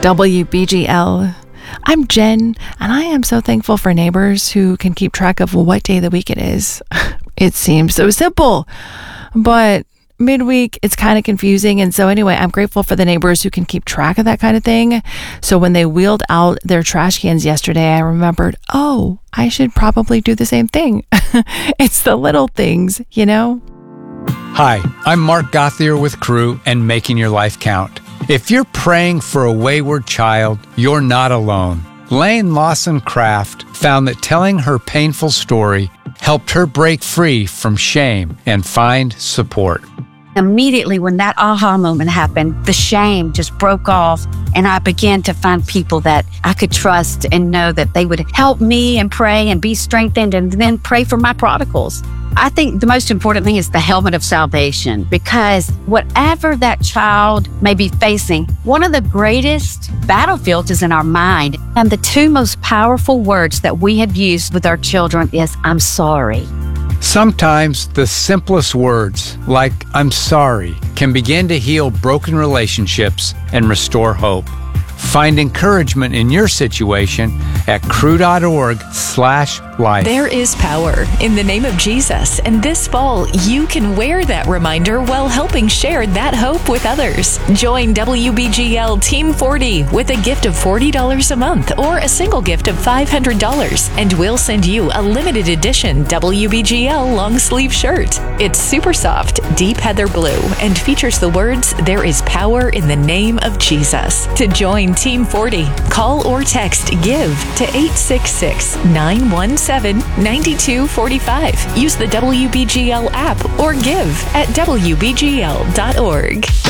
WBGL. I'm Jen, and I am so thankful for neighbors who can keep track of what day of the week it is. It seems so simple, but midweek, it's kind of confusing. And so anyway, I'm grateful for the neighbors who can keep track of that kind of thing. So when they wheeled out their trash cans yesterday, I remembered, oh, I should probably do the same thing. It's the little things, you know? Hi, I'm Mark Gothier with Crew and Making Your Life Count. If you're praying for a wayward child, you're not alone. Lane Lawson Craft found that telling her painful story helped her break free from shame and find support. Immediately when that aha moment happened, the shame just broke off, and I began to find people that I could trust and know that they would help me and pray and be strengthened and then pray for my prodigals. I think the most important thing is the helmet of salvation, because whatever that child may be facing, one of the greatest battlefields is in our mind. And the two most powerful words that we have used with our children is, I'm sorry. Sometimes the simplest words, like I'm sorry, can begin to heal broken relationships and restore hope. Find encouragement in your situation at crew.org/life. There is power in the name of Jesus, and this fall you can wear that reminder while helping share that hope with others. Join WBGL Team 40 with a gift of $40 a month or a single gift of $500, and we'll send you a limited edition WBGL long sleeve shirt. It's super soft, deep heather blue, and features the words, "There is power in the name of Jesus." To join Team 40, call or text GIVE to 866-917-9245. Use the WBGL app or give at WBGL.org.